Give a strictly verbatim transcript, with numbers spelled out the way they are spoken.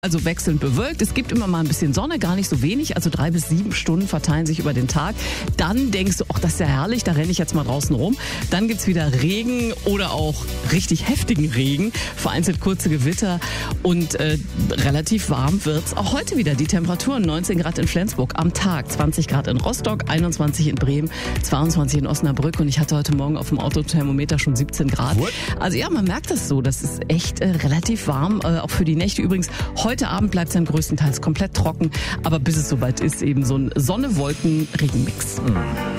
Also wechselnd bewölkt. Es gibt immer mal ein bisschen Sonne, gar nicht so wenig. Also drei bis sieben Stunden verteilen sich über den Tag. Dann denkst du, ach, das ist ja herrlich, da renne ich jetzt mal draußen rum. Dann gibt's wieder Regen oder auch richtig heftigen Regen. Vereinzelt kurze Gewitter. Und äh, relativ warm wird's auch heute wieder. Die Temperaturen neunzehn Grad in Flensburg am Tag, zwanzig Grad in Rostock, einundzwanzig in Bremen, zweiundzwanzig in Osnabrück. Und ich hatte heute Morgen auf dem Autothermometer schon siebzehn Grad. What? Also ja, man merkt das so. Das ist echt äh, relativ warm, äh, auch für die Nächte. Übrigens, heute Abend bleibt es dann größtenteils komplett trocken, aber bis es soweit ist, eben so ein Sonne-Wolken-Regenmix. Mhm.